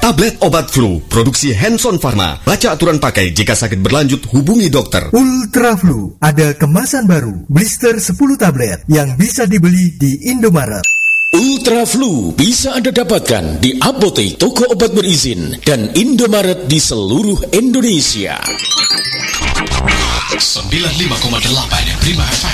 Tablet obat flu, produksi Hanson Pharma. Baca aturan pakai, jika sakit berlanjut hubungi dokter. Ultra Flu, ada kemasan baru, blister 10 tablet yang bisa dibeli di Indomaret. Ultra Flu bisa Anda dapatkan di apotek, toko obat berizin, dan Indomaret di seluruh Indonesia. 95,8 Prima FM.